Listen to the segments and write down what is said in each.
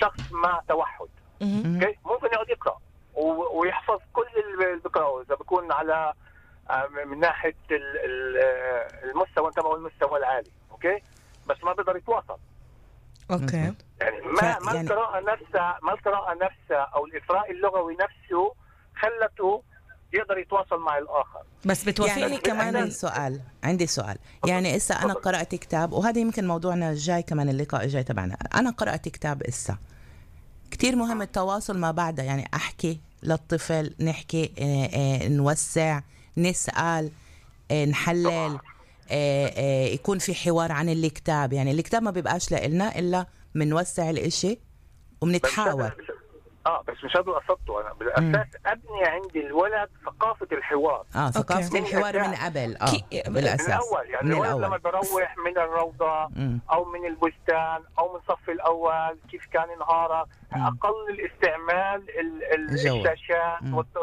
شخص مع توحد اوكي ممكن يقعد يقرا ويحفظ كل اللي بيقراه اذا بيكون على من ناحيه المستوى تبعه المستوى العالي اوكي بس ما بيقدر يتواصل. اوكي يعني ما القراءه نفسها او الاثراء اللغوي نفسه خلته يقدر يتواصل مع الاخر. بس بتوافقني يعني كمان عندي سؤال يعني إسا أنا قرأت كتاب، وهذا يمكن موضوعنا الجاي كمان، اللقاء الجاي تبعنا. أنا قرأت كتاب إسا كتير مهم التواصل ما بعدها، يعني أحكي للطفل، نحكي نوسع، نسأل، نحلل، يكون في حوار عن الكتاب. يعني الكتاب ما بيبقاش لنا إلا منوسع الإشي ومنتحاور. بس مش هذا قصدته انا بالاساس ابني عندي الولد ثقافه الحوار. ثقافه الحوار من قبل بالاساس من الاول. يعني من الولد لما بروح من الروضه او من البستان او من الصف الاول كيف كان نهارك، اقل الاستعمال الشاشات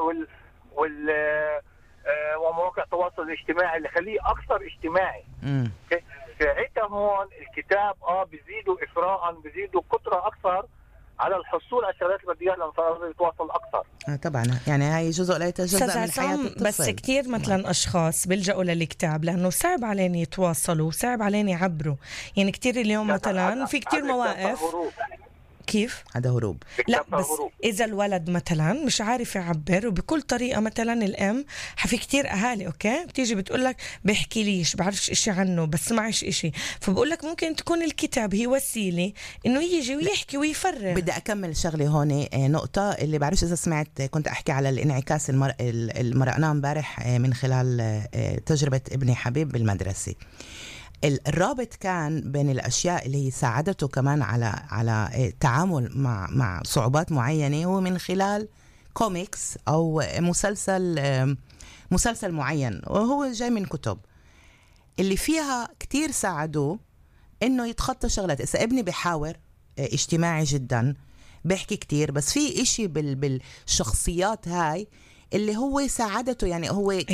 ومواقع التواصل الاجتماعي اللي يخليه اكثر اجتماعي. ساعتها هون الكتاب بيزيدوا اثراء، بيزيدوا قدره اكثر على الحصول على الشغلات اللي بده اياها لما صار يتواصل اكثر. طبعا يعني هاي جزء لا يتجزأ من حياه الطفل. بس كتير مثلا اشخاص بيلجأوا للكتاب لانه صعب عليهم يتواصلوا وصعب عليهم يعبروا. يعني كتير اليوم مثلا في كتير مواقف. كيف؟ هذا هروب. لا بس إذا الولد مثلا مش عارف يعبر وبكل طريقة، مثلا الأم في كتير أهالي أوكي بتيجي بتقولك بيحكي ليش بعرفش إشي عنه بسمعش إشي، فبقولك ممكن تكون الكتاب هي وسيلة إنه يجي ويحكي ويفرغ. بدي أكمل شغلة هون، نقطة اللي بعرفش إذا سمعت، كنت أحكي على الانعكاس المرأة امبارح من خلال تجربة ابني حبيب بالمدرسة. الرابط كان بين الأشياء اللي ساعدته كمان على التعامل مع صعوبات معينة هو من خلال كوميكس أو مسلسل معين، وهو جاي من كتب اللي فيها كتير ساعدوه إنه يتخطى شغلات. إذا ابني بيحاور اجتماعي جدا بيحكي كتير، بس في إشي بالشخصيات هاي اللي هو ساعدته، يعني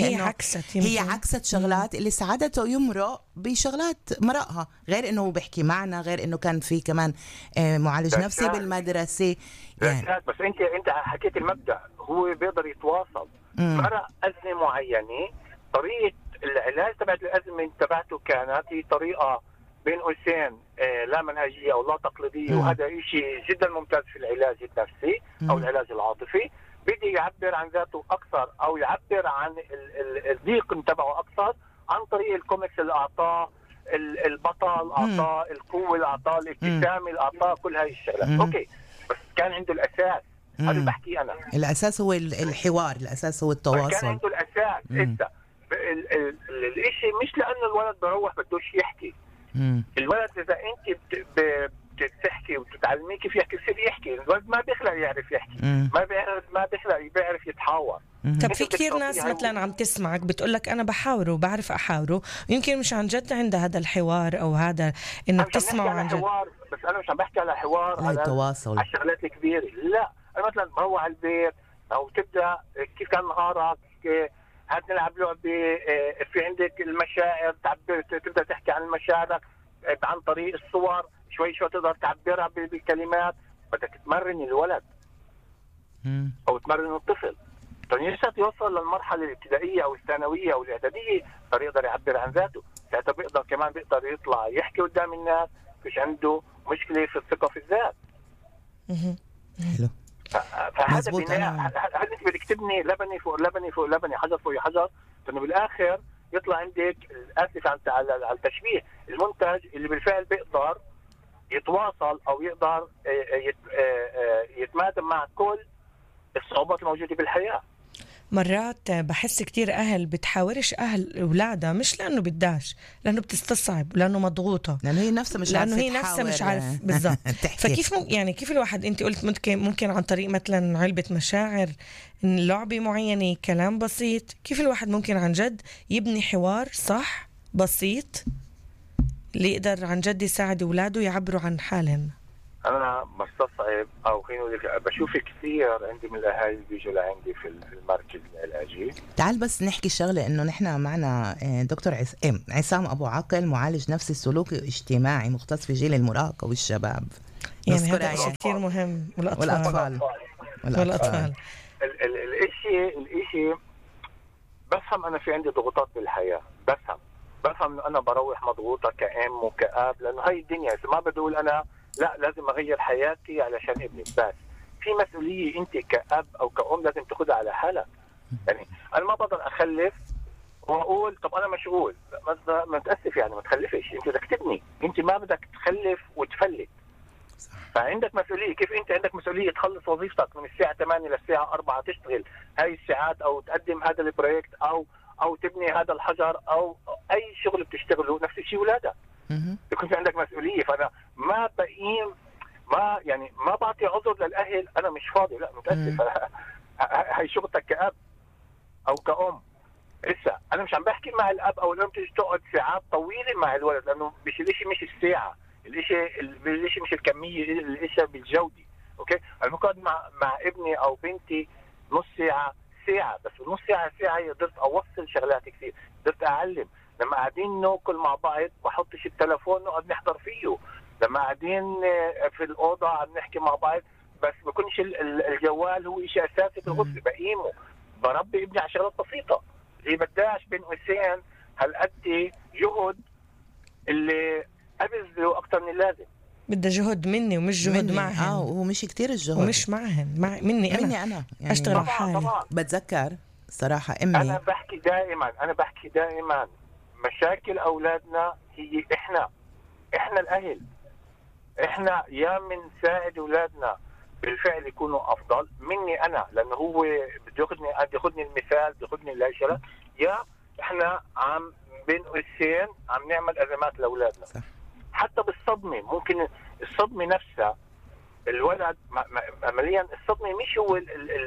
هي عكست شغلات اللي ساعدته يمرق بشغلات مرقها، غير انه بيحكي معنا، غير انه كان في كمان معالج نفسي بالمدرسة يعني. بس انت حكيت المبدأ، هو بيقدر يتواصل مرق أزمة معينة. طريقة العلاج تبعت الأزمة تبعته كانت هي طريقة بين قوسين لا منهجية او لا تقليدية، وهذا شيء جدا ممتاز في العلاج النفسي او العلاج العاطفي. بدي يعبر عن ذاته أكثر أو يعبر عن الضيق تبعه أكثر عن طريق الكوميكس اللي أعطاه البطل، أعطاه القوة اللي أعطاه الابتسامة اللي أعطاه كل هاي الشغلات. أوكي بس كان عنده الأساس. هذا بحكي أنا، الأساس هو الحوار، الأساس هو التواصل. كان عنده الأساس. إنت الإشي مش لأنه الولد بروح بدوش يحكي. الولد إذا أنت بتحكي وتتعلمي كيف يحكي بصير يحكي. الولد ما بيخلق يعرف يحكي، ما بيخلق بيعرف يتحاور. طب في كتير ناس مثلا عم تسمعك بتقولك أنا بحاوره وبعرف أحاوره، يمكن مش عن جد عندها هذا الحوار أو هذا إنه بتسمعه عن جد. بس أنا مش عم بحكي على حوار على التواصل، على الشغلات الكبيرة. لا أنا مثلا بروح على البيت أو تبدأ كيف كان نهارك، هات نلعب لعبة، في عندك المشاعر تعبر، تبدأ تحكي عن مشاعرك عن طريق الصور، شوي تقدر تعبرها بالكلمات. بدك تمرن الولد او تمرن الطفل لسه يوصل للمرحله الابتدائيه او الثانويه او الاعداديه يقدر يعبر عن ذاته. ساعتها بيقدر يطلع يحكي قدام الناس، مش عنده مشكله في الثقه في الذات. حلو. فهذا بناء. هل انت بدك تبني لبنه فوق لبنه فوق لبنه، حجر فوق حجر، لانه بالاخر يطلع عندك، اسف على التشبيه، المنتج اللي بالفعل بيقدر يتواصل او يقدر يتمادى مع كل الصعوبات الموجوده بالحياه. مرات بحس كتير أهل بتحاورش أهل أولادها مش لأنه بداش، لأنه بتستصعب، لأنه مضغوطة، لأنه هي نفسها مش عارف بالضبط. فكيف يعني كيف الواحد، أنت قلت ممكن عن طريق مثلا علبة مشاعر، لعبة معينة، كلام بسيط، كيف الواحد ممكن عن جد يبني حوار صح بسيط اللي يقدر عن جد يساعد أولاده يعبروا عن حالهم؟ أنا بستصعب أو بشوف كثير عندي من الأهالي اللي بيجوا لعندي في المركز العلاجي. تعال بس نحكي شغلة، إنه نحن معنا دكتور عصام أبو عقل، معالج نفسي سلوكي اجتماعي مختص في جيل المراهقة والشباب. يعني هذا شيء كتير مهم. والأطفال. الاشي بفهم انا في عندي ضغوطات بالحياة، بفهم انه انا بروح مضغوطة كأم وكأب، لانه هاي الدنيا ما بدول انا لا لازم اغير حياتي علشان ابني، بس في مسؤولية انت كأب او كأم لازم تاخذها على حالك. يعني انا ما بقدر اخلف واقول طب انا مشغول، ما تأسف يعني ما تخلفش، انت بدك تبني، انت ما بدك تخلف وتفلت. فعندك مسؤولية، كيف انت عندك مسؤولية تخلص وظيفتك من الساعة 8 للساعة 4 تشتغل هاي الساعات او تقدم هذا البروجكت او تبني هذا الحجر او اي شغل بتشتغله، نفس الشيء ولادك. يكون في عندك مسؤولية. فانا ما بقيم ما بعطي عذر للاهل انا مش فاضي، لا متأسف. هاي شغلتك كأب او كأم. لسه انا مش عم بحكي مع الاب او الام تيجي تقعد ساعات طويله مع الولد، لانه مش الاشي مش الساعه، الاشي مش الكميه، الاشي بالجوده. اوكي انا بقعد مع ابني او بنتي نص ساعه بس نص ساعه قدرت اوصل شغلات كثير، قدرت اعلم. لما قاعدين ناكل مع بعض بحطش التلفون نقعد نحضر فيه، لما قاعدين في الاوضه عم نحكي مع بعض بس بكونش الجوال هو شيء اساسي في الغرفه، بقيمه بربي ابني على شغلات بسيطه. اللي بداش بين قوسين هالقد جهد اللي أبذله أكتر من اللازم. بدها جهد مني ومش جهد معهن. ومش كتير الجهد ومش معهن مني أنا يعني أشتغل على حالي. بتذكر صراحة أمي أنا بحكي دائما مشاكل أولادنا هي إحنا الأهل. إحنا يا من ساعد أولادنا بالفعل يكونوا أفضل مني أنا، لأنه هو بده ياخذني المثال، بده ياخذني الأشياء، يا إحنا عم بين قوسين عم نعمل أزمات لأولادنا. صح. حتى بالصدمة، ممكن الصدمة نفسها الولد عمليا الصدمة مش هو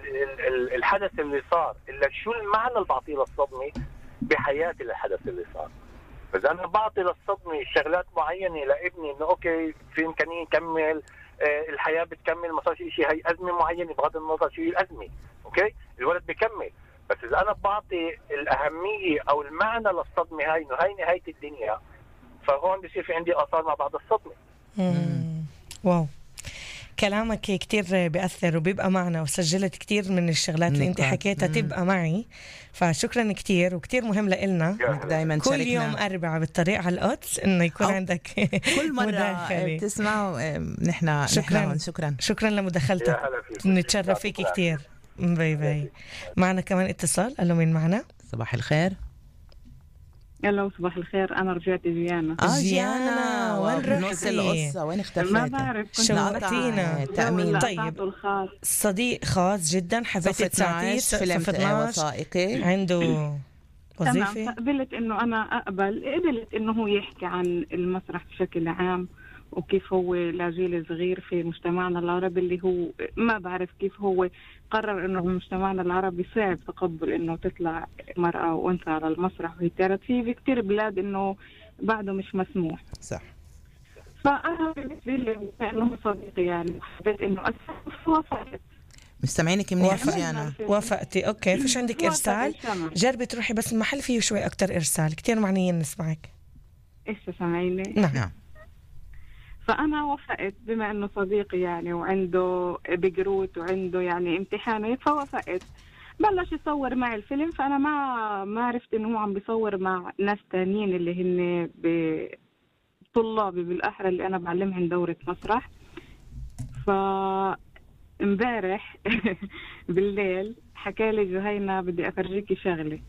الحدث اللي صار، إلا شو المعنى اللي بعطيه للصدمة بحياتي للحدث اللي صار. فإذا أنا بعطي للصدمة شغلات معينة لابني إنه أوكي في إمكانية نكمل، الحياة بتكمل، ما صار شيء، هي أزمة معينة بغض النظر شو هي الأزمة، أوكي الولد بيكمل. بس إذا أنا بعطي الأهمية أو المعنى للصدمة هاي إنه هاي نهاية الدنيا، فهون بصير في عندي آثار ما بعد الصدمة. واو، كلامك كتير بيأثر وبيبقى معنا، وسجلت كتير من الشغلات اللي انت حكيتها تبقى معي، فشكرا كتير. وكتير مهم لإلنا دايما كل شاركنا. يوم 4 بالطريق على القدس انه يكون عندك كل مرة بتسمعوا نحن شكرا لمداخلتك، نتشرف فيك كتير. باي. معنا كمان اتصال. قالوا مين معنا؟ صباح الخير. الو صباح الخير، انا رجعت جيانا. جيانا وين رحتي؟ القصة وين اختفيتي؟ ما بعرف، شوقتينا. تأمين. طيب صديق خاص جدا حبيتي تساعديه فيلم وثائقي عنده وظيفة. تمام، قبلت انه انا قبلت انه هو يحكي عن المسرح بشكل عام وكيف هو لاجيل صغير في مجتمعنا العربي، اللي هو ما بعرف كيف هو قرر انه بمجتمعنا العربي صعب تقبل انه تطلع مرأة وانثى على المسرح، وهي كانت في كتير بلاد انه بعده مش مسموح. صح. فانا بالنسبه لي انه صديقي يعني حبيت انه وافقت. مستمعينك منيح جيانا؟ وافقتي. اوكي، فيش عندك ارسال؟ جربي تروحي بس المحل فيه شوي اكتر ارسال، كتير معنيين نسمعك. ايش سامعيني؟ نعم. فأنا وافقت بما إنه صديقي يعني وعنده بجروت وعنده يعني امتحانات، فوافقت. بلش يصور معي الفيلم، فأنا ما عرفت إنه هو عم بيصور مع ناس تانيين اللي هن طلابي بالأحرى اللي أنا بعلمهم دورة مسرح. فامبارح بالليل حكى لي جهينة بدي أفرجيكي شغلة.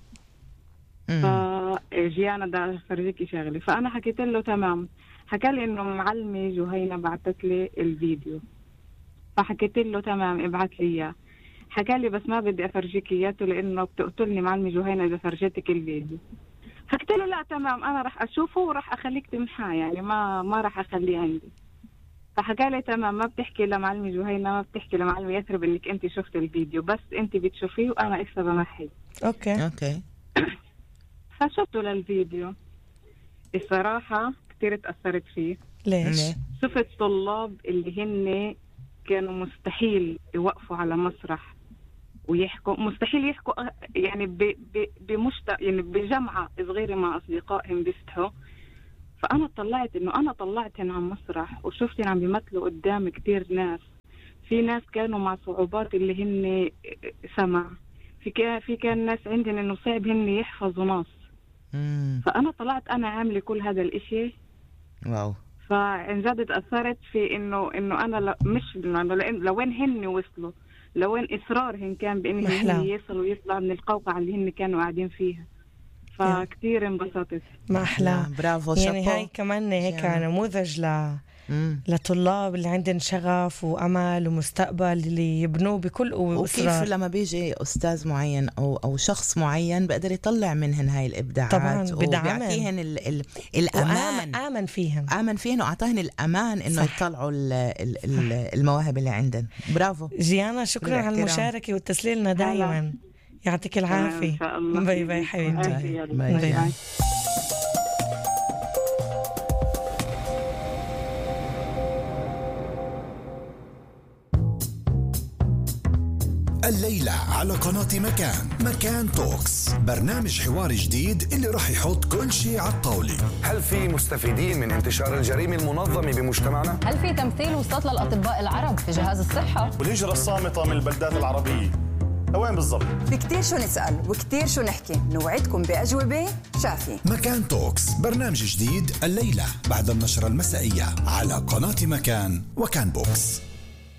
فجيانا بدي أفرجيكي شغلة، فأنا حكيت له تمام. حكى لي انه معلمة جهينة بعتت لي الفيديو، فحكيت له تمام ابعت لي اياه. حكى لي بس ما بدي افرجيك اياته لانه بتقتلني معلمة جهينة اذا فرجتك الفيديو. حكيت له لا تمام، انا راح اشوفه وراح اخليك تمحاه، يعني ما راح اخليه عندي. فحكى لي تمام، ما بتحكي لمعلمة جهينة، ما بتحكي لمعلمة يثرب انك انت شفت الفيديو، بس انت بتشوفيه وانا اسا بمحي. اوكي. فشفته للفيديو، الصراحة كتير تأثرت فيه. ليش؟ شفت طلاب اللي هن كانوا مستحيل يوقفوا على مسرح ويحكوا، مستحيل يحكوا يعني يعني بجمعة صغيرة مع أصدقائهم بيفتحوا. فأنا طلعت إنه أنا طلعتهم عن مسرح وشفتهم عم بيمثلوا قدام كتير ناس. في ناس كانوا مع صعوبات اللي هن سمع، في كان ناس عندهم إنه صعب هن يحفظوا نص. فأنا طلعت أنا عاملة كل هذا الإشي. واو. فعن جد تأثرت في إنه أنا مش لوين هن وصلوا، لوين إصرارهن كان بإنه هن يصلوا ويطلعوا من القوقعة اللي هن كانوا قاعدين فيها. فكتير انبسطت. ما أحلى. برافو. يعني هاي كمان هيك نموذج لطلاب اللي عندهم شغف وأمل ومستقبل اللي يبنوه بكل قوة وإصرار. وكيف لما بيجي أستاذ معين أو شخص معين بقدر يطلع منهن هاي الإبداعات طبعا وبيعطيهن الأمان. آمن فيهن وأعطاهن الأمان إنه يطلعوا المواهب اللي عندن. برافو جيانا، شكرا على المشاركة والتسليلنا دائما. يعطيك العافية. باي باي حبيبتي. باي باي. الليلة على قناة مكان توكس، برنامج حواري جديد اللي راح يحط كل شيء على الطاولة. هل في مستفيدين من انتشار الجريمة المنظمة بمجتمعنا؟ هل في تمثيل وصلت للأطباء العرب في جهاز الصحة؟ والهجرة الصامتة من البلدات العربية وين بالضبط؟ في كتير شو نسأل وكتير شو نحكي، نوعدكم بأجوبة شافية. مكان توكس، برنامج جديد الليلة بعد النشرة المسائية على قناة مكان وكان بوكس.